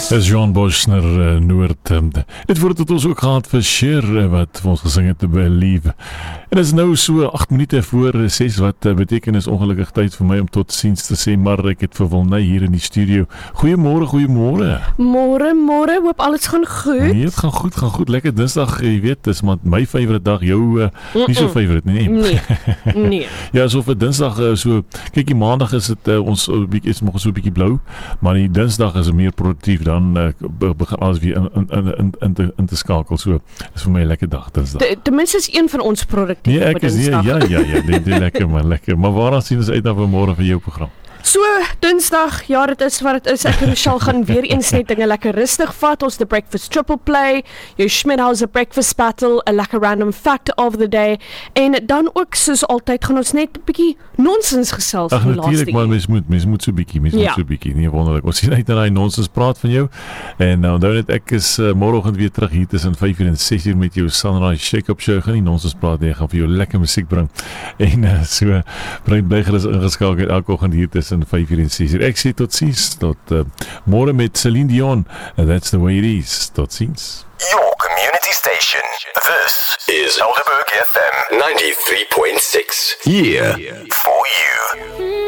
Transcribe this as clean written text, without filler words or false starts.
Is Jean Boschner Noord. Dit word het ons ook gehad vir Cher wat vir ons gesing het, Believe. En is nou so 8 minute voor 6 wat beteken is ongelukkig tyd vir my om tot ziens te sê, maar ek het vir Wilney hier in die studio. Goeiemôre. Môre, hoop alles gaan goed. Nee, het gaan goed. Lekker Dinsdag, jy weet, dis maar my favourite dag, jou nie so favourite nie. Nee. Ja, so vir Dinsdag so, kyk die Maandag is dit ons is nog so 'n bietjie blou, maar die Dinsdag is meer produktief, dan begin alles weer in te skakel. So, dis vir my 'n lekker dag Dinsdag. Ten minste is een van ons produktief. Nee, ek is nie, ja, dit lekker man, lekker. Maar waaraan sien ons uit na vanmôre vir jou program? So, Dinsdag, ja, dit is wat dit is. Ek en Rochelle gaan weer eens net dinge lekker rustig vat. Ons The Breakfast Triple Play, jou Schmidhauser Breakfast Battle, 'n lekker random fact of the day, en dan ook soos altyd gaan ons net 'n bietjie nonsens gesels van die laaste. Natuurlijk, maar mens moet so bietjie, nie wonderlik. Ons sien uit na daai nonsens praat van jou. En nou onthou net, ek is môreoggend weer terug hier tussen 5:00 en 6:00 met jou Sunrise Shake-up show. Gaan nie nonsens praat nie, ek gaan vir jou lekker musiek bring. En so bly gerus ingeskakel elke oggend hier tussen 5:00 en 6:00. Ek sê tot ziens, tot môre met Celine Dion. And that's the way it is. Tot ziens. Your community station. This is Helderberg FM 93.6. Here for you.